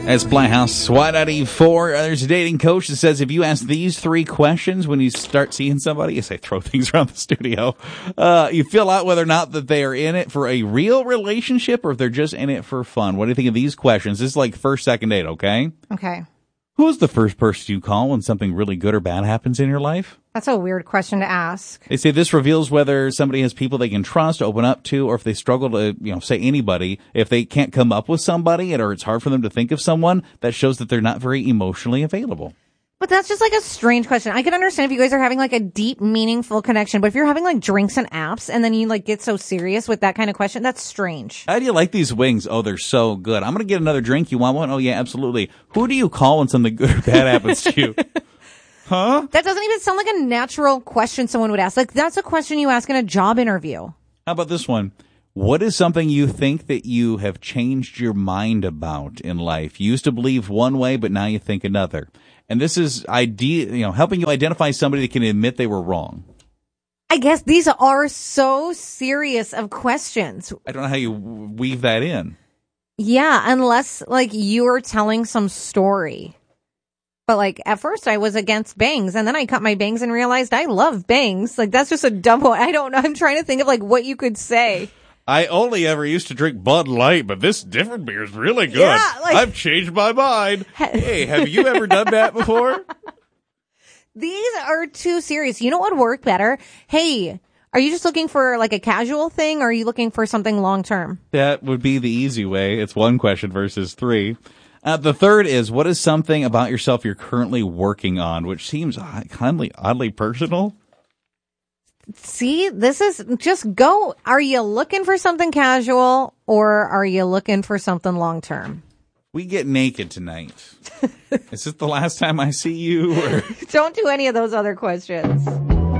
That's Playhouse Y94. There's a dating coach that says if you ask these three questions when you start seeing somebody, as I throw things around the studio, you feel out whether or not that they are in it for a real relationship or if they're just in it for fun. What do you think of these questions? This is like first, second date, okay? Okay. Who's the first person you call when something really good or bad happens in your life? That's a weird question to ask. They say this reveals whether somebody has people they can trust, open up to, or if they struggle to, say anybody. If they can't come up with somebody or it's hard for them to think of someone, that shows that they're not very emotionally available. But that's just like a strange question. I can understand if you guys are having like a deep, meaningful connection, but if you're having like drinks and apps and then you like get so serious with that kind of question, that's strange. How do you like these wings? Oh, they're so good. I'm going to get another drink. You want one? Oh, yeah, absolutely. Who do you call when something good or bad happens to you? Huh? That doesn't even sound like a natural question someone would ask. Like, that's a question you ask in a job interview. How about this one? What is something you think that you have changed your mind about in life? You used to believe one way, but now you think another. And this is helping you identify somebody that can admit they were wrong. I guess these are so serious of questions. I don't know how you weave that in. Yeah, unless like you're telling some story. But like at first I was against bangs and then I cut my bangs and realized I love bangs. Like that's just a dumb one. I don't know. I'm trying to think of like what you could say. I only ever used to drink Bud Light, but this different beer is really good. Yeah, like, I've changed my mind. Hey, have you ever done that before? These are too serious. You know what would work better? Hey, are you just looking for like a casual thing or are you looking for something long term? That would be the easy way. It's one question versus three. The third is, what is something about yourself you're currently working on, which seems oddly personal? See, this is just go. Are you looking for something casual or are you looking for something long term? We get naked tonight. Is this the last time I see you? Or? Don't do any of those other questions.